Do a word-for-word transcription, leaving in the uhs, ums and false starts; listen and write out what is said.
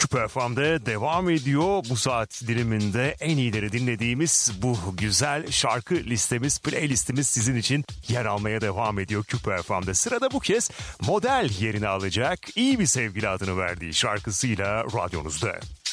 Küpe F M'de devam ediyor. Bu saat diliminde en iyileri dinlediğimiz bu güzel şarkı listemiz, playlistimiz sizin için yer almaya devam ediyor Küpe F M'de. Sırada bu kez model yerini alacak, iyi bir sevgili adını verdiği şarkısıyla radyonuzda.